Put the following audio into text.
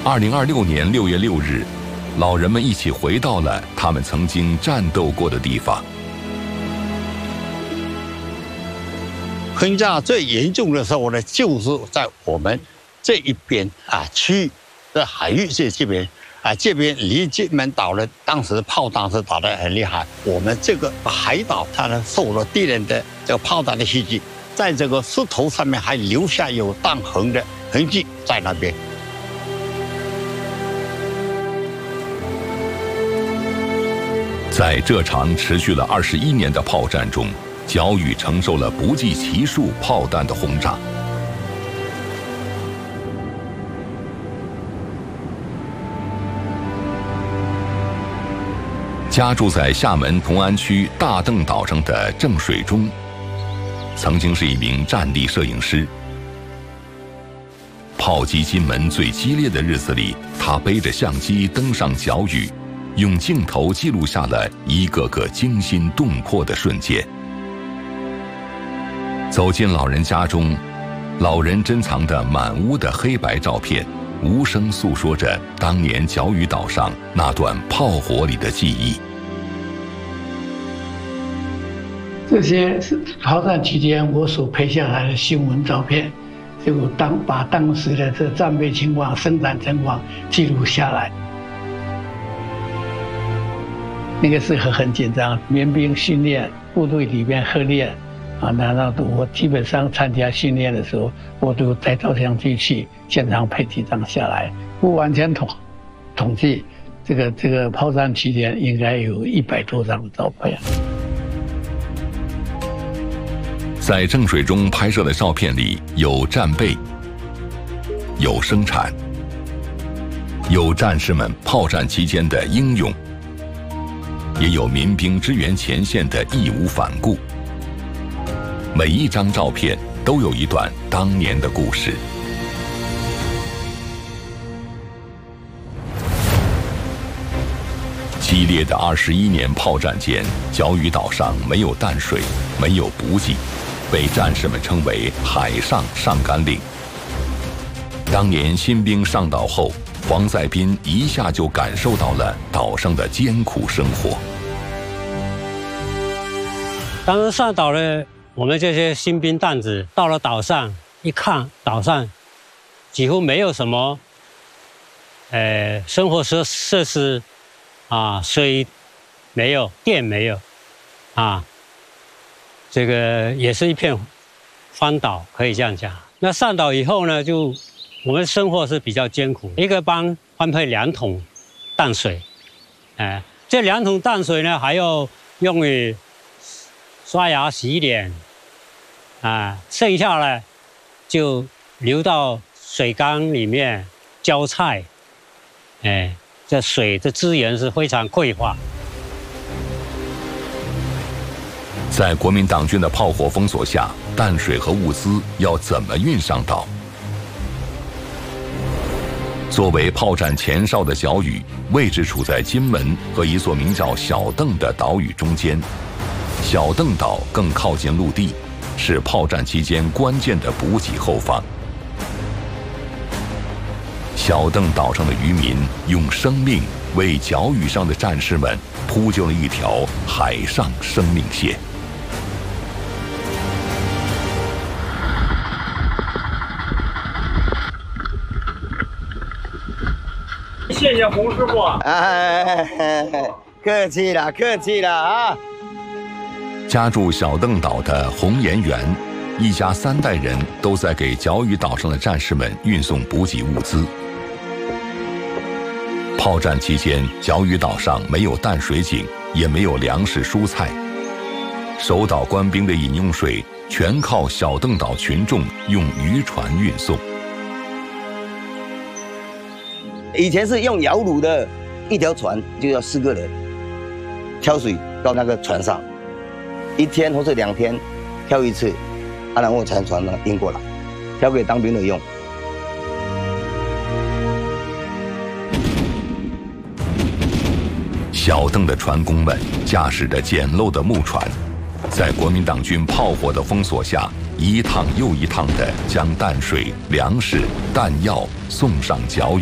2026年6月6日，老人们一起回到了他们曾经战斗过的地方。 轰炸最严重的时候呢，就是在我们这一边区域的海域这边这边离金门岛呢，当时炮弹是打得很厉害。我们这个海岛它呢受了敌人的这个炮弹的袭击，在这个石头上面还留下有弹痕的痕迹在那边。 在这场持续了21年的炮战中，角屿承受了不计其数炮弹的轰炸。家住在厦门同安区大嶝岛上的郑水忠，曾经是一名战地摄影师。炮击金门最激烈的日子里，他背着相机登上角屿，用镜头记录下了一个个惊心动魄的瞬间。走进老人家中，老人珍藏的满屋的黑白照片，无声诉说着当年角屿岛上那段炮火里的记忆。 这些是炮战期间我所拍下来的新闻照片，就把当时的这战备情况、生产情况记录下来。那个时候很紧张，民兵训练，部队里面合练。然后我基本上参加训练的时候，我都带照相机去现场拍几张下来，不完全统计，这个炮战期间应该有100多张的照片。 在郑水中拍摄的照片里，有战备，有生产，有战士们炮战期间的英勇，也有民兵支援前线的义无反顾。每一张照片都有一段当年的故事。激烈的21年炮战间，角屿岛上没有淡水，没有补给，被战士们称为海上上甘岭。当年新兵上岛后，黄在斌一下就感受到了岛上的艰苦生活。 当时上岛了，我们这些新兵蛋子到了岛上一看，岛上几乎没有什么，生活设施，水没有，电没有，这个也是一片荒岛，可以这样讲。那上岛以后呢，就我们生活是比较艰苦，一个班分配2桶淡水，这2桶淡水呢还要用于刷牙洗脸。剩下呢就流到水缸里面浇菜，这水的资源是非常匮乏。 在国民党军的炮火封锁下，淡水和物资要怎么运上岛？作为炮战前哨的角屿，位置处在金门和一座名叫小嶝的岛屿中间。小嶝岛更靠近陆地，是炮战期间关键的补给后方。小嶝岛上的渔民用生命为角屿上的战士们铺就了一条海上生命线。 谢谢洪师傅。 客气了，客气了啊！ 家住小嶝岛的洪延元，一家3代人都在给角屿岛上的战士们运送补给物资。炮战期间，角屿岛上没有淡水井，也没有粮食蔬菜，守岛官兵的饮用水全靠小嶝岛群众用渔船运送。 以前是用摇橹的，一条船就要4个人挑水到那个船上，1天或是2天挑一次，然后才船呢运过来，挑给当兵的用。 小嶝的船工们驾驶着简陋的木船，在国民党军炮火的封锁下，一趟又一趟地将淡水、粮食、弹药送上角屿。